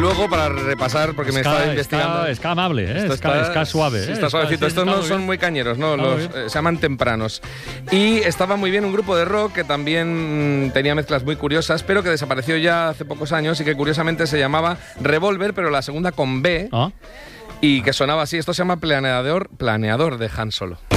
luego, para repasar, porque me estaba investigando... Está amable, ¿eh? Está suave. Está suavecito. Estos no son muy cañeros, ¿no? Se llaman tempranos. Y estaba muy bien un grupo de rock que también tenía mezclas muy curiosas, pero que desapareció ya hace pocos años y que curiosamente se llamaba Revolver, pero la segunda con B, y que sonaba así. Esto se llama Planeador de Han Solo.